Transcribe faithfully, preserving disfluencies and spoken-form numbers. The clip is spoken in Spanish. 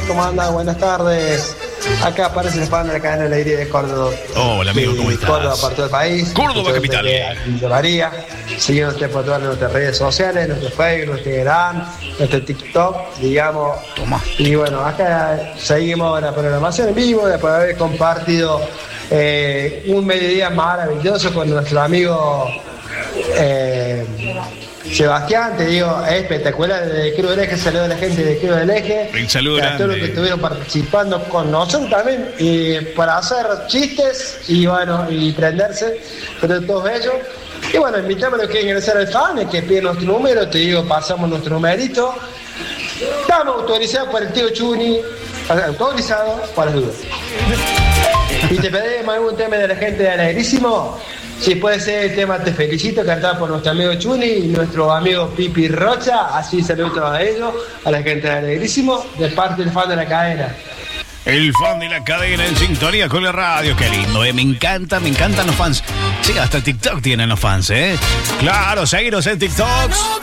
¿cómo andan? Buenas tardes. Acá aparece el fan de la cadena de Alegría de Córdoba. Hola, amigo, ¿cómo estás? Córdoba, parte del país. Córdoba, capital. De María. Siguiéndote por todas nuestras redes sociales, nuestro Facebook, nuestro Instagram, nuestro TikTok, digamos. Toma. Y bueno, acá seguimos la programación en vivo, después de haber compartido eh, un mediodía maravilloso con nuestro amigo eh, Sebastián, te digo, es espectacular. De Cruz del Eje, saludo a la gente de Cruz del Eje. Un saludo a todos los que estuvieron participando con nosotros también, y para hacer chistes y bueno, y prenderse, pero todos ellos. Y bueno, invitamos a los que ingresar al fan, que piden nuestro número, te digo, pasamos nuestro numerito. Estamos autorizados por el tío Chuni, autorizados para las dudas. Y te pedimos algún tema de la gente de Alegrísimo. Si puede ser el tema Te Felicito, cantado por nuestro amigo Chuni y nuestro amigo Pipi Rocha. Así saludos a ellos, a la gente de Alegrísimo, de parte del fan de la cadena. El fan de la cadena en sintonía con la radio. Qué lindo, ¿eh? Me encanta, me encantan los fans. Sí, hasta TikTok tienen los fans, ¿eh? Claro, seguiros en TikTok.